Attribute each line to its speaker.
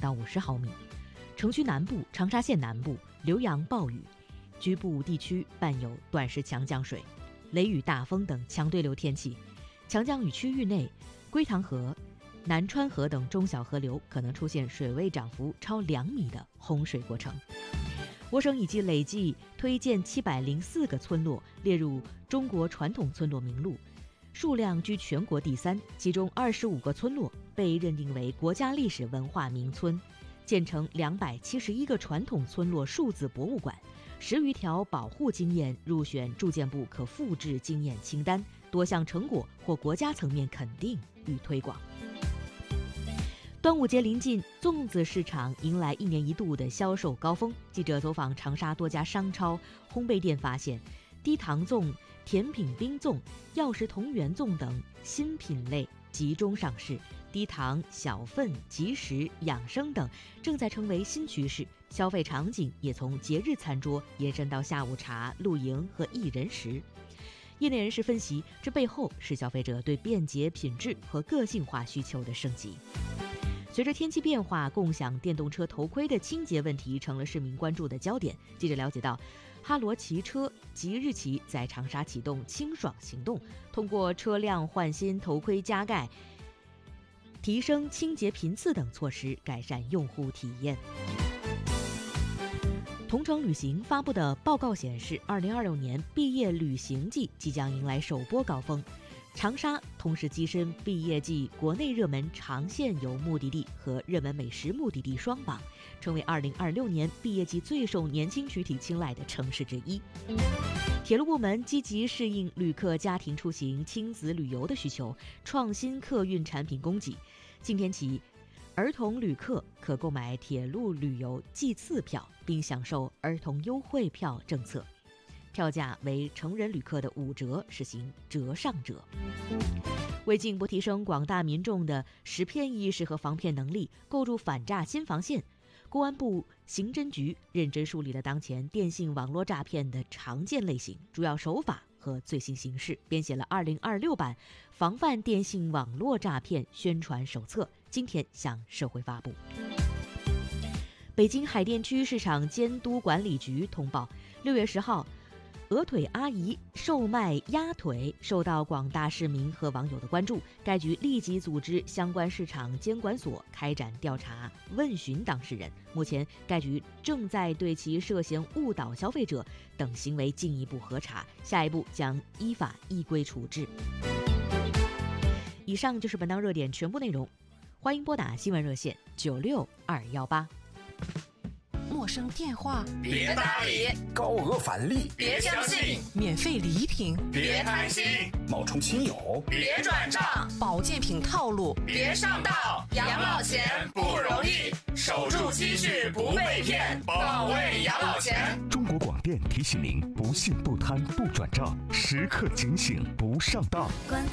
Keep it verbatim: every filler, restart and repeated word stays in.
Speaker 1: 到五十毫米。城区南部、长沙县南部浏阳暴雨，局部地区伴有短时强降水、雷雨大风等强对流天气。强降雨区域内，归塘河、南川河等中小河流可能出现水位涨幅超两米的洪水过程。我省已经累计推荐七百零四个村落列入中国传统村落名录，数量居全国第三，其中二十五个村落被认定为国家历史文化名村，建成两百七十一个传统村落数字博物馆，十余条保护经验入选住建部可复制经验清单，多项成果获国家层面肯定与推广。端午节临近，粽子市场迎来一年一度的销售高峰。记者走访长沙多家商超、烘焙店，发现低糖粽、甜品冰粽、药食同源粽等新品类集中上市，低糖、小份、即食、养生等正在成为新趋势。消费场景也从节日餐桌延伸到下午茶、露营和一人食。业内人士分析，这背后是消费者对便捷、品质和个性化需求的升级。随着天气变化，共享电动车头盔的清洁问题成了市民关注的焦点。记者了解到，哈罗骑车即日起在长沙启动清爽行动，通过车辆换新、头盔加盖、提升清洁频次等措施，改善用户体验。同程旅行发布的报告显示，二零二六年毕业旅行季即将迎来首波高峰。长沙同时跻身毕业季国内热门长线游目的地和热门美食目的地双榜，成为二零二六年毕业季最受年轻群体青睐的城市之一。铁路部门积极适应旅客家庭出行、亲子旅游的需求，创新客运产品供给。今天起，儿童旅客可购买铁路旅游季次票，并享受儿童优惠票政策。票价为成人旅客的五折，实行折上折。为进一步提升广大民众的识骗意识和防骗能力，构筑反诈新防线，公安部刑侦局认真梳理了当前电信网络诈骗的常见类型、主要手法和最新形势，编写了二零二六版防范电信网络诈骗宣传手册，今天向社会发布。北京海淀区市场监督管理局通报，六月十号，鹅腿阿姨售卖鸭腿受到广大市民和网友的关注，该局立即组织相关市场监管所开展调查问询当事人，目前该局正在对其涉嫌误导消费者等行为进一步核查，下一步将依法依规处置。以上就是本档热点全部内容，欢迎拨打新闻热线九六二幺八。
Speaker 2: 陌生电话
Speaker 3: 别搭理，
Speaker 4: 高额返利
Speaker 3: 别相信，
Speaker 2: 免费礼品
Speaker 3: 别贪心，
Speaker 4: 冒充亲友
Speaker 3: 别转账，
Speaker 2: 保健品套路
Speaker 3: 别上当。养老钱不容易，守住积蓄不被骗，保卫养老钱。
Speaker 4: 中国广电提醒您：不信不贪不转账，时刻警醒不上当。
Speaker 5: 关